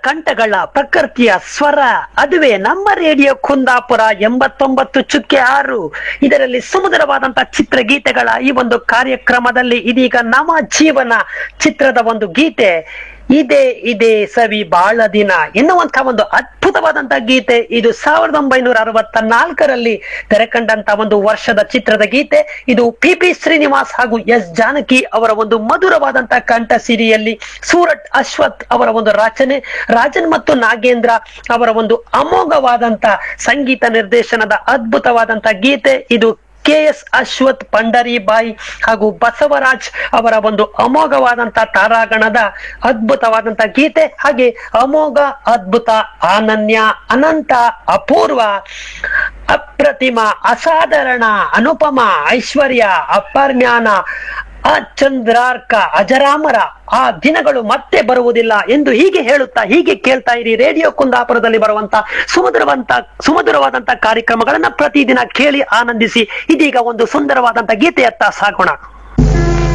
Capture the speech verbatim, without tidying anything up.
ಕಂಠಗಳ ಪ್ರಕೃತಿಯ ಸ್ವರ, ಅದುವೇ ನಮ್ಮ ರೇಡಿಯೋ ಕುಂದಾಪುರ ಎಂಬತ್ತೊಂಬತ್ತು ಚುಕ್ಕೆ ಆರು. ಇದರಲ್ಲಿ ಸುಮಧುರವಾದಂತಹ ಚಿತ್ರಗೀತೆಗಳ ಈ ಒಂದು ಕಾರ್ಯಕ್ರಮದಲ್ಲಿ ಇದೀಗ ನಮ್ಮ ಜೀವನ ಚಿತ್ರದ ಒಂದು ಗೀತೆ, ಇದೇ ಇದೇ ಸವಿ ಬಾಳ ದಿನ ಎನ್ನುವಂತಹ ಒಂದು ಅದ್ಭುತವಾದಂತಹ ಗೀತೆ. ಇದು ಸಾವಿರದ ಒಂಬೈನೂರ ಅರವತ್ತ ನಾಲ್ಕರಲ್ಲಿ ತೆರೆಕಂಡಂತ ಒಂದು ವರ್ಷದ ಚಿತ್ರದ ಗೀತೆ. ಇದು ಪಿ ಪಿ ಶ್ರೀನಿವಾಸ್ ಹಾಗೂ ಎಸ್ ಜಾನಕಿ ಅವರ ಒಂದು ಮಧುರವಾದಂತಹ ಕಂಠ ಸಿರಿಯಲ್ಲಿ ಸೂರಟ್ ಅಶ್ವಥ್ ಅವರ ಒಂದು ರಚನೆ, ರಾಜನ್ ಮತ್ತು ನಾಗೇಂದ್ರ ಅವರ ಒಂದು ಅಮೋಘವಾದಂತ ಸಂಗೀತ ನಿರ್ದೇಶನದ ಅದ್ಭುತವಾದಂತಹ ಗೀತೆ. ಇದು ಕೆ ಎಸ್ ಅಶ್ವಥ್, ಪಂಡರಿಬಾಯಿ ಹಾಗೂ ಬಸವರಾಜ್ ಅವರ ಒಂದು ಅಮೋಘವಾದಂತ ತಾರಾಗಣದ ಅದ್ಭುತವಾದಂತ ಗೀತೆ. ಹಾಗೆ ಅಮೋಘ, ಅದ್ಭುತ, ಅನನ್ಯ, ಅನಂತ, ಅಪೂರ್ವ, ಅಪ್ರತಿಮ, ಅಸಾಧಾರಣ, ಅನುಪಮ, ಐಶ್ವರ್ಯ, ಅಪರ್ಜ್ಞಾನ, ಅಚಂದ್ರಾರ್ಕ, ಅಜರಾಮರ, ಆ ದಿನಗಳು ಮತ್ತೆ ಬರುವುದಿಲ್ಲ ಎಂದು ಹೀಗೆ ಹೇಳುತ್ತಾ ಹೀಗೆ ಕೇಳ್ತಾ ಇರಿ ರೇಡಿಯೋ ಕುಂದಾಪುರದಲ್ಲಿ ಬರುವಂತ ಸುಮಧುರವಂತ ಸುಮಧುರವಾದಂತ ಕಾರ್ಯಕ್ರಮಗಳನ್ನ ಪ್ರತಿದಿನ ಕೇಳಿ ಆನಂದಿಸಿ. ಇದೀಗ ಒಂದು ಸುಂದರವಾದಂತ ಗೀತೆಯತ್ತ ಸಾಗೋಣ.